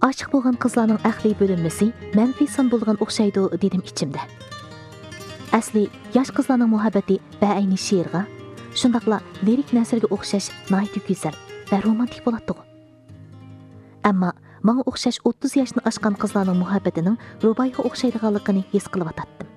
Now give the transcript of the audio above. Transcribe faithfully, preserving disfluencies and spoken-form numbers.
Aşıq bolğan qızlarning aqliy bo'linmasi manfiy son bo'lgan o'xshaydi dedim ichimda. Asli yosh qizlarning muhabbati ba'ayni she'rga, shundaqla lirik nasrga o'xshash nihoyat go'zal va romantik bo'ladi. Ammo menga o'xshash o'ttiz yoshni oshgan qizlarning muhabbatining ruboiyga o'xshaydiganligini his qilib atatdim.